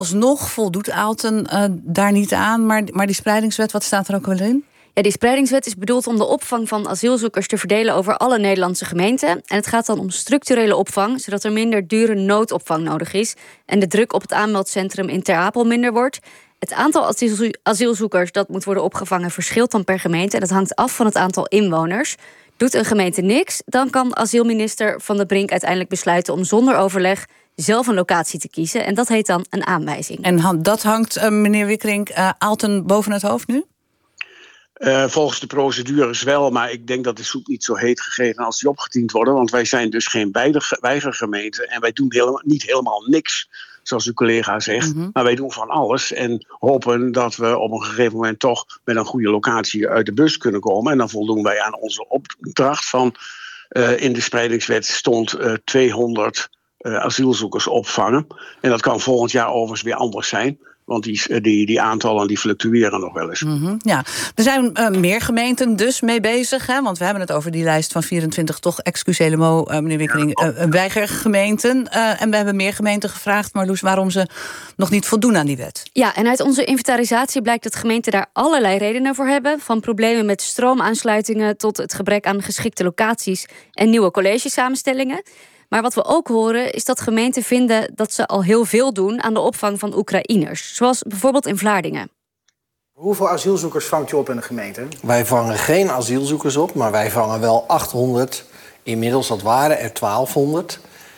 Alsnog voldoet Aalten daar niet aan. Maar die spreidingswet, wat staat er ook wel in? Ja, die spreidingswet is bedoeld om de opvang van asielzoekers te verdelen over alle Nederlandse gemeenten. En het gaat dan om structurele opvang, zodat er minder dure noodopvang nodig is en de druk op het aanmeldcentrum in Ter Apel minder wordt. Het aantal asielzoekers dat moet worden opgevangen verschilt dan per gemeente. En dat hangt af van het aantal inwoners. Doet een gemeente niks, dan kan asielminister Van der Brink uiteindelijk besluiten om zonder overleg zelf een locatie te kiezen. En dat heet dan een aanwijzing. En dat hangt, meneer Wikkerink, Aalten boven het hoofd nu? Volgens de procedures wel, maar ik denk dat de soep niet zo heet gegeten als die opgediend worden. Want wij zijn dus geen weigergemeente en wij doen niet helemaal niks, zoals uw collega zegt. Mm-hmm. Maar wij doen van alles en hopen dat we op een gegeven moment toch met een goede locatie uit de bus kunnen komen. En dan voldoen wij aan onze opdracht van in de spreidingswet stond 200 asielzoekers opvangen. En dat kan volgend jaar overigens weer anders zijn. Want die aantallen die fluctueren nog wel eens. Mm-hmm, ja. Er zijn meer gemeenten dus mee bezig. Hè? Want we hebben het over die lijst van 24 toch excusez-le-mot, meneer Wikkerink, weigergemeenten. En we hebben meer gemeenten gevraagd, Marloes, waarom ze nog niet voldoen aan die wet. Ja, en uit onze inventarisatie blijkt dat gemeenten daar allerlei redenen voor hebben. Van problemen met stroomaansluitingen tot het gebrek aan geschikte locaties en nieuwe collegesamenstellingen. Maar wat we ook horen is dat gemeenten vinden dat ze al heel veel doen aan de opvang van Oekraïners. Zoals bijvoorbeeld in Vlaardingen. Hoeveel asielzoekers vangt u op in de gemeente? Wij vangen geen asielzoekers op, maar wij vangen wel 800. Inmiddels, dat waren er 1200.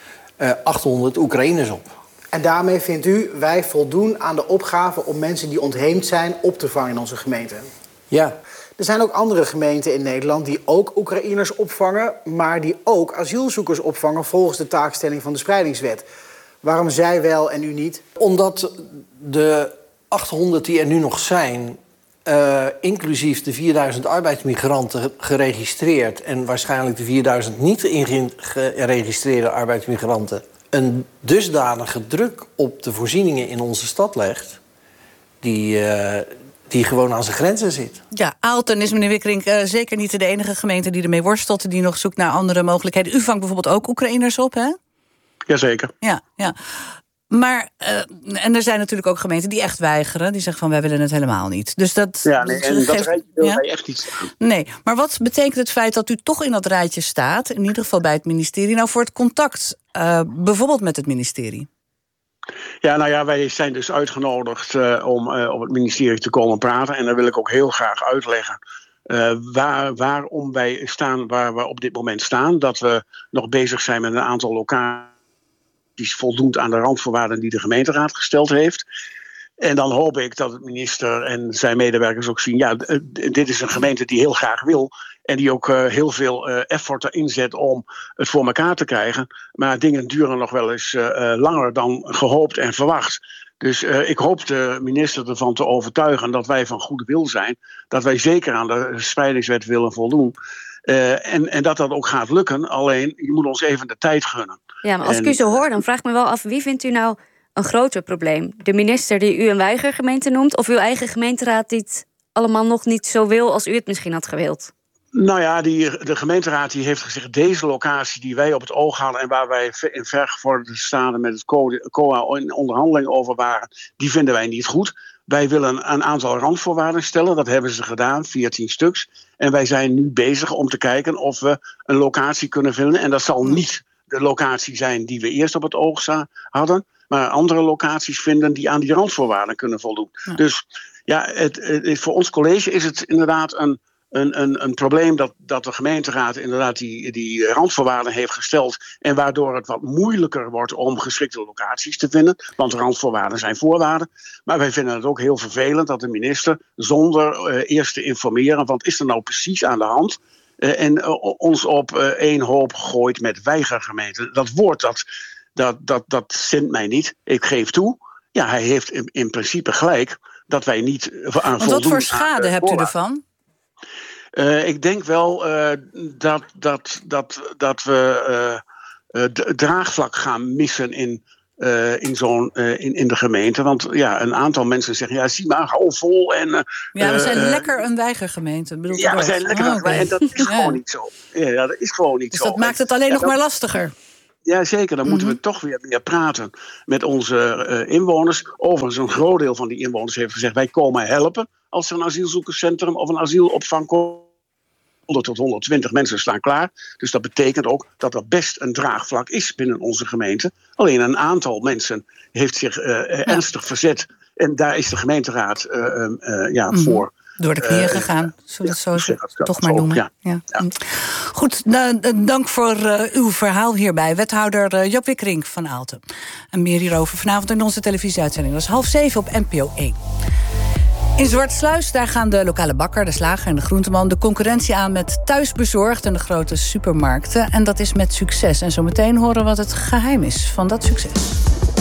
800 Oekraïners op. En daarmee vindt u, wij voldoen aan de opgave om mensen die ontheemd zijn op te vangen in onze gemeente? Ja. Er zijn ook andere gemeenten in Nederland die ook Oekraïners opvangen, maar die ook asielzoekers opvangen volgens de taakstelling van de spreidingswet. Waarom zij wel en u niet? Omdat de 800 die er nu nog zijn, inclusief de 4000 arbeidsmigranten geregistreerd en waarschijnlijk de 4000 niet geregistreerde arbeidsmigranten, een dusdanige druk op de voorzieningen in onze stad legt, die gewoon aan zijn grenzen zit. Ja, Aalten is, meneer Wikkerink, zeker niet de enige gemeente die ermee worstelt, die nog zoekt naar andere mogelijkheden. U vangt bijvoorbeeld ook Oekraïners op, hè? Jazeker. Ja. Maar, en er zijn natuurlijk ook gemeenten die echt weigeren. Die zeggen van, wij willen het helemaal niet. Dus dat, ja, nee, en dat rijtje wil wij echt niet staan. Nee, maar wat betekent het feit dat u toch in dat rijtje staat, in ieder geval bij het ministerie, nou voor het contact, bijvoorbeeld met het ministerie? Ja, nou ja, wij zijn dus uitgenodigd om op het ministerie te komen praten. En dan wil ik ook heel graag uitleggen waarom wij staan waar we op dit moment staan. Dat we nog bezig zijn met een aantal locaties voldoend aan de randvoorwaarden die de gemeenteraad gesteld heeft. En dan hoop ik dat het minister en zijn medewerkers ook zien, ja, dit is een gemeente die heel graag wil. En die ook heel veel effort erin zet om het voor elkaar te krijgen. Maar dingen duren nog wel eens langer dan gehoopt en verwacht. Dus ik hoop de minister ervan te overtuigen dat wij van goede wil zijn. Dat wij zeker aan de spreidingswet willen voldoen. En dat ook gaat lukken. Alleen, je moet ons even de tijd gunnen. Ja, maar als ik u zo hoor, dan vraag ik me wel af, wie vindt u nou een groter probleem? De minister die u een weigergemeente noemt, of uw eigen gemeenteraad die het allemaal nog niet zo wil als u het misschien had gewild? Nou ja, de gemeenteraad die heeft gezegd, deze locatie die wij op het oog hadden en waar wij in vergevorderde staten met het COA in onderhandeling over waren, die vinden wij niet goed. Wij willen een aantal randvoorwaarden stellen, dat hebben ze gedaan, 14 stuks. En wij zijn nu bezig om te kijken of we een locatie kunnen vinden. En dat zal niet de locatie zijn die we eerst op het oog hadden, maar andere locaties vinden die aan die randvoorwaarden kunnen voldoen. Ja. Dus ja, voor ons college is het inderdaad een probleem dat de gemeenteraad inderdaad die randvoorwaarden heeft gesteld en waardoor het wat moeilijker wordt om geschikte locaties te vinden. Want randvoorwaarden zijn voorwaarden. Maar wij vinden het ook heel vervelend dat de minister zonder eerst te informeren wat is er nou precies aan de hand en ons op één hoop gooit met weigergemeenten. Dat woord dat zint mij niet. Ik geef toe. Ja, hij heeft in principe gelijk dat wij niet aan voldoen. Want wat voor schade hebt u ervan? Ik denk wel dat we draagvlak gaan missen in de gemeente. Want ja, een aantal mensen zeggen, ja, zie maar, hou vol. En, we zijn lekker een weigergemeente. Ja, we zijn lekker en dat is gewoon niet zo. Ja, dat is gewoon niet dus zo. Dat maakt het alleen nog maar lastiger. Ja, zeker. Dan moeten we toch weer meer praten met onze inwoners. Overigens, een groot deel van die inwoners heeft gezegd, wij komen helpen als er een asielzoekerscentrum of een asielopvang komt. 100 tot 120 mensen staan klaar. Dus dat betekent ook dat er best een draagvlak is binnen onze gemeente. Alleen een aantal mensen heeft zich ernstig verzet. En daar is de gemeenteraad voor. Door de knieën gegaan, zullen we het zo toch maar noemen. Ja. Goed, dank voor uw verhaal hierbij. Wethouder Job Wickering van Aalten. En meer hierover vanavond in onze televisieuitzending. Dat is 6:30 op NPO 1. In Zwartsluis, daar gaan de lokale bakker, de slager en de groenteman de concurrentie aan met thuisbezorgd en de grote supermarkten. En dat is met succes. En zometeen horen we wat het geheim is van dat succes.